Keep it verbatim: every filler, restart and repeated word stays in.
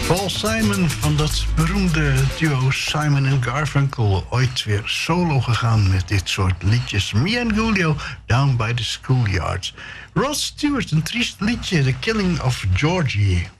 Paul Simon van dat beroemde duo Simon en Garfunkel. Ooit weer solo gegaan met dit soort liedjes. Me and Julio, Down by the Schoolyards. Rod Stewart, een triest liedje, The Killing of Georgie.